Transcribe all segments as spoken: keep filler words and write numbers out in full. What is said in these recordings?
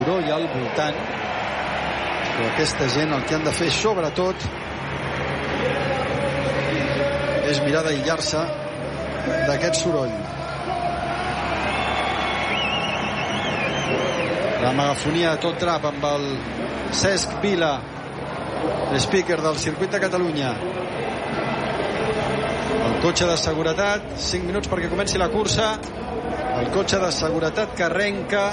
soroll al voltant, però aquesta gent el que han de fer sobretot és mirar d'aïllar-se d'aquest soroll. La megafonia a tot drap amb el Cesc Vila, speaker del circuit de Catalunya. El cotxe de seguretat, cinc minuts perquè comenci la cursa. El cotxe de seguretat que arrenca.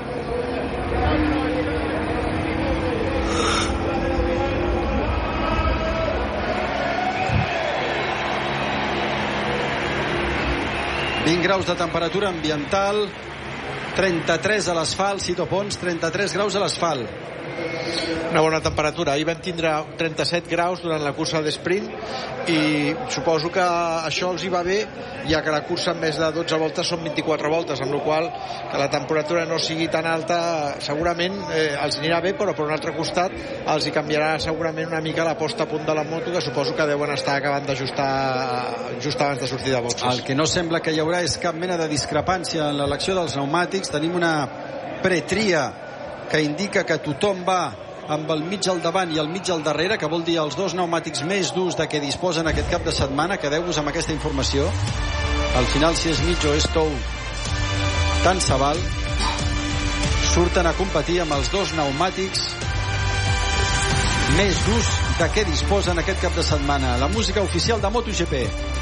vint graus de temperatura ambiental, trenta-tres a l'asfalt, Cito Pons, trenta-tres graus a l'asfalt. Una bona temperatura. Ahir vam tindre trenta-set graus durant la cursa d'esprint i suposo que això els hi va bé, ja que la cursa en més de dotze voltes són vint-i-quatre voltes, amb la qual que la temperatura no sigui tan alta segurament eh, els anirà bé, però per un altre costat els hi canviarà segurament una mica la posta a punt de la moto, que suposo que deuen estar acabant d'ajustar just abans de sortir de boxes. El que no sembla que hi haurà és cap mena de discrepància en l'elecció dels pneumàtics. Tenim una pretria que indica que tothom va amb el mig al davant i el mig al darrere, que vol dir els dos pneumàtics més durs de què disposen aquest cap de setmana. Quedeu-vos amb aquesta informació. Al final, si és mig o és tou, tant se val. Surten a competir amb els dos pneumàtics més durs de què disposen aquest cap de setmana. La música oficial de MotoGP.